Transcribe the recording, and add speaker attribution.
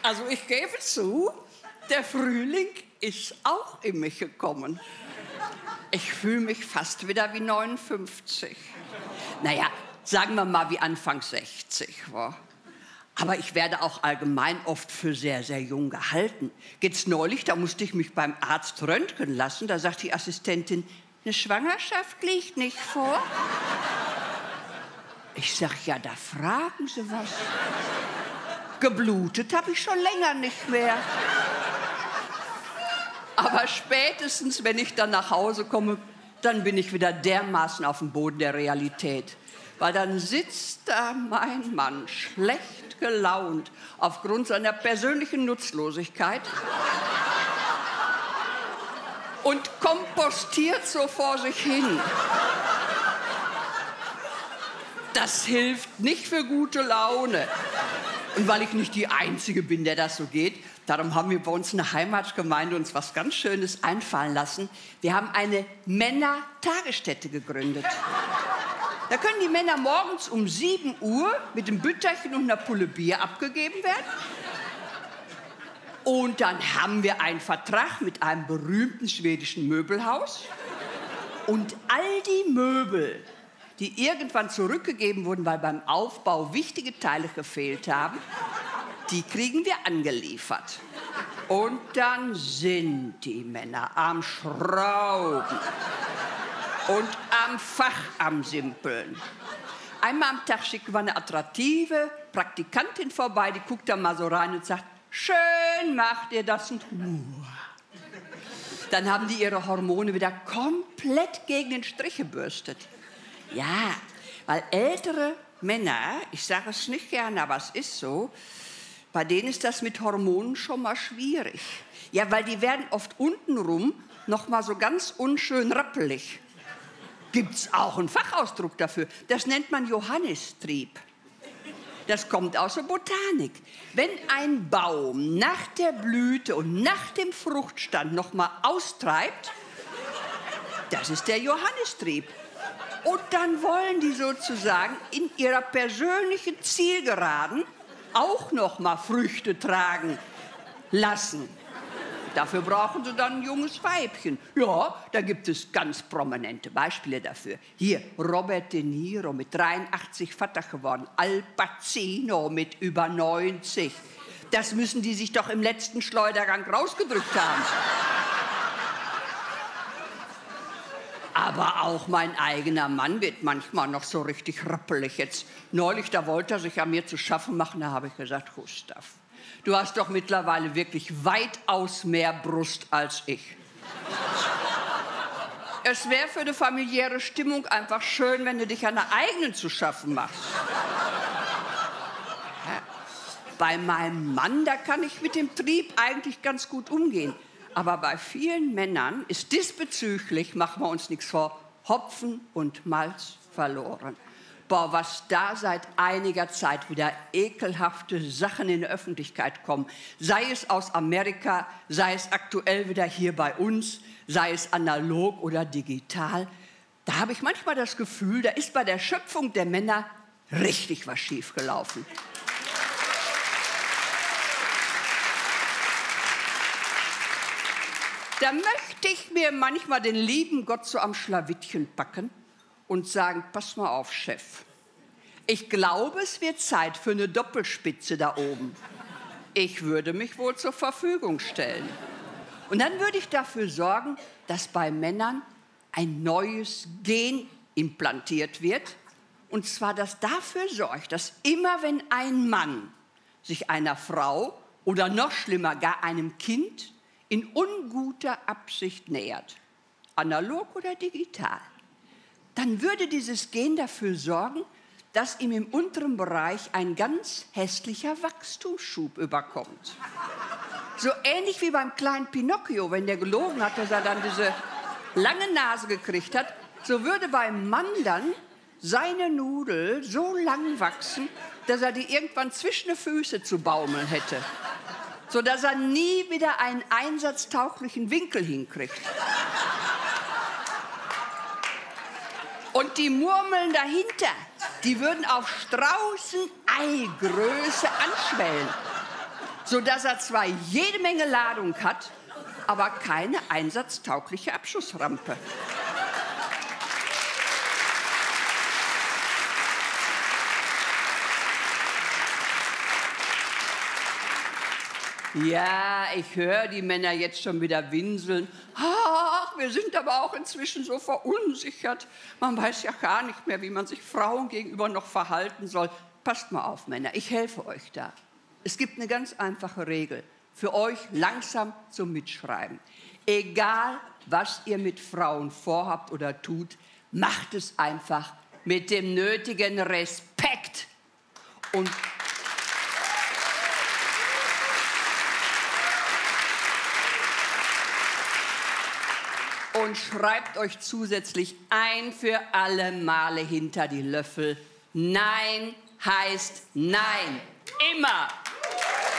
Speaker 1: Also ich gebe zu, der Frühling ist auch in mich gekommen. Ich fühle mich fast wieder wie 59. Naja, sagen wir mal wie Anfang 60. Wa? Aber ich werde auch allgemein oft für sehr, sehr jung gehalten. Jetzt neulich, da musste ich mich beim Arzt röntgen lassen. Da sagt die Assistentin, eine Schwangerschaft liegt nicht vor. Ich sag, ja, da fragen Sie was. Geblutet habe ich schon länger nicht mehr. Aber spätestens, wenn ich dann nach Hause komme, dann bin ich wieder dermaßen auf dem Boden der Realität. Weil dann sitzt da mein Mann schlecht gelaunt aufgrund seiner persönlichen Nutzlosigkeit und kompostiert so vor sich hin. Das hilft nicht für gute Laune. Und weil ich nicht die Einzige bin, der das so geht, darum haben wir bei uns in der Heimatgemeinde uns was ganz Schönes einfallen lassen. Wir haben eine Männer-Tagesstätte gegründet. Da können die Männer morgens um 7 Uhr mit einem Bütterchen und einer Pulle Bier abgegeben werden. Und dann haben wir einen Vertrag mit einem berühmten schwedischen Möbelhaus. Und all die Möbel, die irgendwann zurückgegeben wurden, weil beim Aufbau wichtige Teile gefehlt haben, die kriegen wir angeliefert. Und dann sind die Männer am Schrauben und am Fach am Simpeln. Einmal am Tag schicken wir eine attraktive Praktikantin vorbei, die guckt da mal so rein und sagt, schön macht ihr das in Ruhe. Dann haben die ihre Hormone wieder komplett gegen den Strich gebürstet. Ja, weil ältere Männer, ich sage es nicht gerne, aber es ist so, bei denen ist das mit Hormonen schon mal schwierig. Ja, weil die werden oft untenrum noch mal so ganz unschön rappelig. Gibt's auch einen Fachausdruck dafür. Das nennt man Johannistrieb. Das kommt aus der Botanik. Wenn ein Baum nach der Blüte und nach dem Fruchtstand noch mal austreibt, das ist der Johannistrieb. Und dann wollen die sozusagen in ihrer persönlichen Zielgeraden auch noch mal Früchte tragen lassen. Dafür brauchen sie dann ein junges Weibchen. Ja, da gibt es ganz prominente Beispiele dafür. Hier, Robert De Niro mit 83 Vater geworden, Al Pacino mit über 90. Das müssen die sich doch im letzten Schleudergang rausgedrückt haben. Aber auch mein eigener Mann wird manchmal noch so richtig rappelig. Jetzt neulich, da wollte er sich an mir zu schaffen machen, da habe ich gesagt, Gustav, du hast doch mittlerweile wirklich weitaus mehr Brust als ich. Es wäre für eine familiäre Stimmung einfach schön, wenn du dich an der eigenen zu schaffen machst. Ja. Bei meinem Mann, da kann ich mit dem Trieb eigentlich ganz gut umgehen. Aber bei vielen Männern ist diesbezüglich, machen wir uns nichts vor, Hopfen und Malz verloren. Boah, was da seit einiger Zeit wieder ekelhafte Sachen in der Öffentlichkeit kommen. Sei es aus Amerika, sei es aktuell wieder hier bei uns, sei es analog oder digital. Da habe ich manchmal das Gefühl, da ist bei der Schöpfung der Männer richtig was schiefgelaufen. Da möchte ich mir manchmal den lieben Gott so am Schlawittchen packen und sagen, pass mal auf, Chef. Ich glaube, es wird Zeit für eine Doppelspitze da oben. Ich würde mich wohl zur Verfügung stellen. Und dann würde ich dafür sorgen, dass bei Männern ein neues Gen implantiert wird. Und zwar, das dafür sorgt, dass immer wenn ein Mann sich einer Frau oder noch schlimmer, gar einem Kind in unguter Absicht nähert, analog oder digital, dann würde dieses Gen dafür sorgen, dass ihm im unteren Bereich ein ganz hässlicher Wachstumsschub überkommt. So ähnlich wie beim kleinen Pinocchio, wenn der gelogen hat, dass er dann diese lange Nase gekriegt hat, so würde beim Mann dann seine Nudel so lang wachsen, dass er die irgendwann zwischen die Füße zu baumeln hätte, sodass er nie wieder einen einsatztauglichen Winkel hinkriegt. Und die Murmeln dahinter, die würden auf Straußeneigröße anschwellen. sodass er zwar jede Menge Ladung hat, aber keine einsatztaugliche Abschussrampe. Ja, ich höre die Männer jetzt schon wieder winseln. Ach, wir sind aber auch inzwischen so verunsichert. Man weiß ja gar nicht mehr, wie man sich Frauen gegenüber noch verhalten soll. Passt mal auf, Männer, ich helfe euch da. Es gibt eine ganz einfache Regel. Für euch langsam zum Mitschreiben. Egal, was ihr mit Frauen vorhabt oder tut, macht es einfach mit dem nötigen Respekt. Und schreibt euch zusätzlich ein für alle Male hinter die Löffel: Nein heißt Nein. Immer.